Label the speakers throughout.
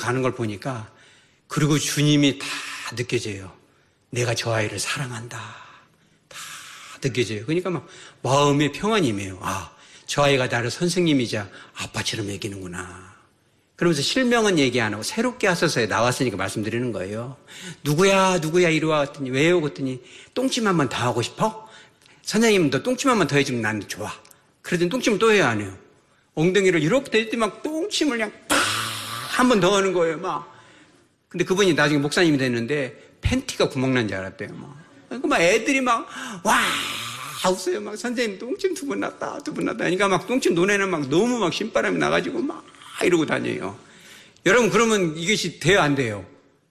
Speaker 1: 가는 걸 보니까 그리고 주님이 다 느껴져요. 내가 저 아이를 사랑한다. 다 느껴져요. 그러니까 막 마음의 평안이 임해요. 아, 저 아이가 나를 선생님이자 아빠처럼 여기는구나. 그러면서 실명은 얘기 안 하고 새롭게 하소서에 나왔으니까 말씀드리는 거예요. 누구야 이리 와 했더니 왜요? 그랬더니 똥침 한 번 더 하고 싶어? 선생님 너 똥침 한 번 더 해주면 난 좋아. 그러더니 똥침을 또 해야 안 해요. 엉덩이를 이렇게 댈 때 막 똥침을 그냥 팍 한 번 더 하는 거예요. 막. 근데 그분이 나중에 목사님이 됐는데 팬티가 구멍난 줄 알았대요. 막 애들이 막 와 웃어요. 막 선생님 똥침 2번 났다. 그러니까 막 똥침 논에는 막 너무 막 신바람이 나가지고 막 이러고 다녀요. 여러분 그러면 이것이 돼요 안 돼요?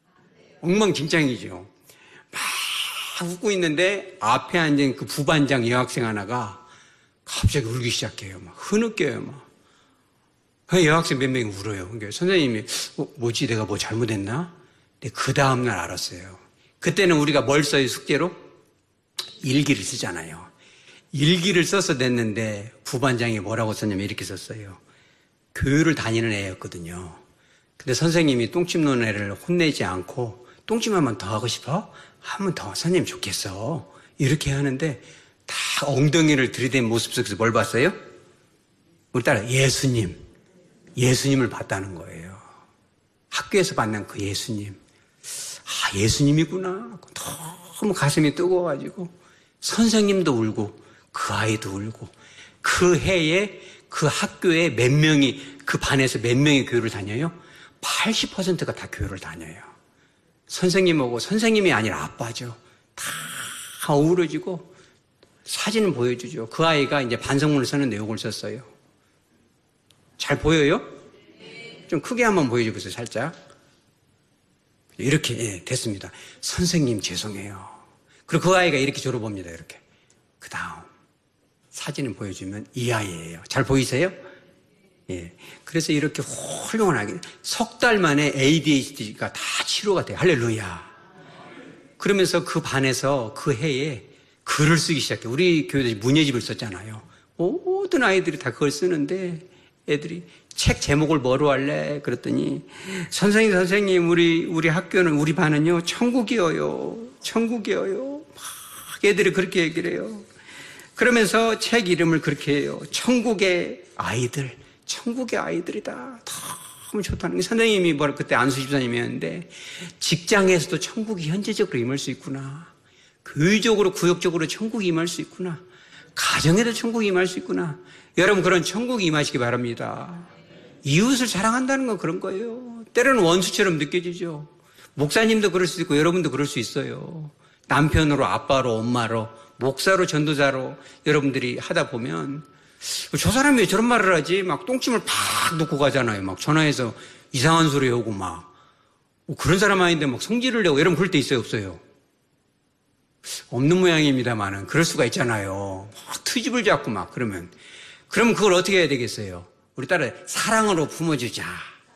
Speaker 1: 엉망진창이죠. 막 웃고 있는데 앞에 앉은 그 부반장 여학생 하나가 갑자기 울기 시작해요. 막 흐느껴요. 막. 여학생 몇 명이 울어요. 그러니까 선생님이 뭐지 내가 뭐 잘못했나? 근데 그 다음날 알았어요. 그때는 우리가 뭘 써요 숙제로? 일기를 쓰잖아요. 일기를 써서 냈는데 부반장이 뭐라고 썼냐면 이렇게 썼어요. 교회를 다니는 애였거든요. 근데 선생님이 똥침 노는 애를 혼내지 않고 똥침 한 번 더 하고 싶어? 한 번 더 선생님 좋겠어. 이렇게 하는데 다 엉덩이를 들이댄 모습 속에서 뭘 봤어요? 우리 딸 예수님을 봤다는 거예요. 학교에서 만난 그 예수님. 아, 예수님이구나. 너무 가슴이 뜨거워가지고 선생님도 울고 그 아이도 울고 그 해에 그 학교에 몇 명이 그 반에서 몇 명이 교회를 다녀요? 80%가 다 교회를 다녀요. 선생님하고 선생님이 아니라 아빠죠. 다 어우러지고 사진을 보여주죠. 그 아이가 이제 반성문을 썼는데 이걸 썼어요. 잘 보여요? 좀 크게 한번 보여주세요. 살짝. 이렇게 됐습니다. 선생님 죄송해요. 그리고 그 아이가 이렇게 졸업합니다. 이렇게. 그 다음 사진을 보여주면 이 아이예요. 잘 보이세요? 예. 그래서 이렇게 훌륭하게 석 달 만에 ADHD가 다 치료가 돼요. 할렐루야. 그러면서 그 반에서 그 해에 글을 쓰기 시작해요. 우리 교회에서 문예집을 썼잖아요. 모든 아이들이 다 그걸 쓰는데 애들이 책 제목을 뭐로 할래? 그랬더니 선생님 우리 학교는 우리 반은요 천국이어요. 막 애들이 그렇게 얘기를 해요. 그러면서 책 이름을 그렇게 해요. 천국의 아이들이다. 너무 좋다는 게 선생님이 그때 안수 집사님이었는데 직장에서도 천국이 현재적으로 임할 수 있구나. 교회적으로 구역적으로 천국이 임할 수 있구나. 가정에도 천국이 임할 수 있구나. 여러분 그런 천국이 임하시기 바랍니다. 이웃을 사랑한다는 건 그런 거예요. 때로는 원수처럼 느껴지죠. 목사님도 그럴 수 있고 여러분도 그럴 수 있어요. 남편으로 아빠로 엄마로 목사로 전도자로 여러분들이 하다 보면 저 사람이 왜 저런 말을 하지? 막 똥침을 팍 놓고 가잖아요. 막 전화해서 이상한 소리 하고 막 그런 사람 아닌데 막 성질을 내고 여러분 그럴 때 있어요 없어요? 없는 모양입니다만은 그럴 수가 있잖아요. 막 트집을 잡고 막 그러면 그걸 어떻게 해야 되겠어요? 우리 딸을 사랑으로 품어주자.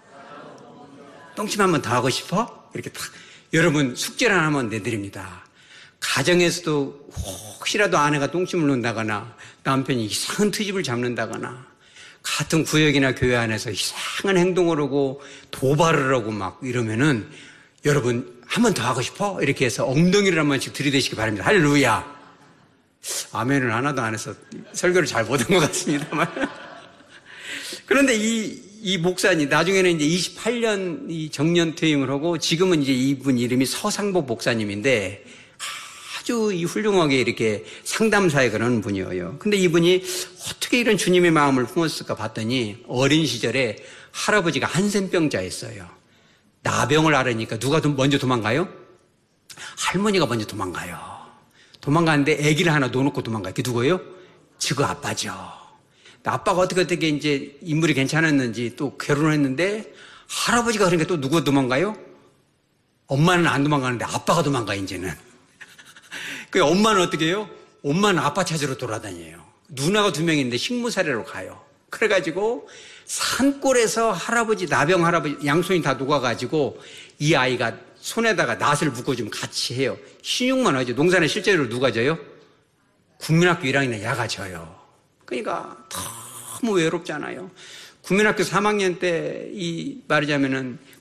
Speaker 1: 똥침 한번 더 하고 싶어? 이렇게 딱 여러분 숙제를 하나만 내드립니다. 가정에서도 혹시라도 아내가 똥침을 놓는다거나 남편이 이상한 트집을 잡는다거나 같은 구역이나 교회 안에서 이상한 행동을 하고 도발을 하고 막 이러면은 여러분 한 번 더 하고 싶어? 이렇게 해서 엉덩이를 한 번씩 들이대시기 바랍니다. 할렐루야. 아멘을 하나도 안 해서 설교를 잘 못한 것 같습니다만. 그런데 이 목사님, 나중에는 이제 28년 이 정년 퇴임을 하고 지금은 이제 이분 이름이 서상복 목사님인데 아주 훌륭하게 이렇게 상담사에 그러는 분이에요. 근데 이분이 어떻게 이런 주님의 마음을 품었을까 봤더니 어린 시절에 할아버지가 한센병자였어요. 나병을 앓으니까 누가 먼저 도망가요? 할머니가 먼저 도망가요. 도망가는데 아기를 하나 놓아놓고 도망가요. 그게 누구예요? 지그 아빠죠. 아빠가 어떻게 이제 인물이 괜찮았는지 또 결혼을 했는데 할아버지가 그러니까 또 누가 도망가요? 엄마는 안 도망가는데 아빠가 도망가 이제는. 그 엄마는 어떻게 해요? 엄마는 아빠 찾으러 돌아다녀요. 누나가 2명인데 식무사례로 가요. 그래가지고 산골에서 나병 할아버지 양손이 다 녹아가지고 이 아이가 손에다가 낫을 묶어주면 같이 해요. 신용만 하죠. 농사는 실제로 누가 져요? 국민학교 1학년 야가 져요. 그러니까 너무 외롭잖아요. 국민학교 3학년 때 말하자면은